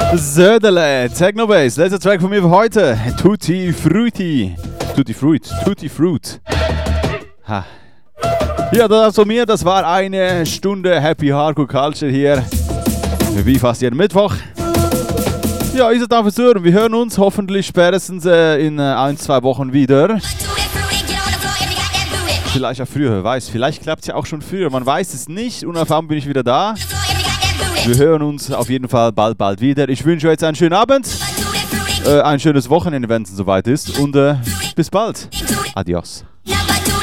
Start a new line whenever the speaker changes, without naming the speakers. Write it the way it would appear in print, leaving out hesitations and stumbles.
Söderle, Technobase, letzter Track von mir für heute. Tutti Frutti. Tutti Fruit. Ha. Ja, das von mir, das war eine Stunde Happy Hardcore Culture hier. Wie fast jeden Mittwoch. Ja, ich sage fürs Hören. Wir hören uns hoffentlich spätestens in 1-2 Wochen wieder. Vielleicht auch früher, wer weiß. Vielleicht klappt es ja auch schon früher. Man weiß es nicht. Unerfahren bin ich wieder da. Wir hören uns auf jeden Fall bald wieder. Ich wünsche euch jetzt einen schönen Abend. Ein schönes Wochenende, wenn es soweit ist. Und bis bald. Adios.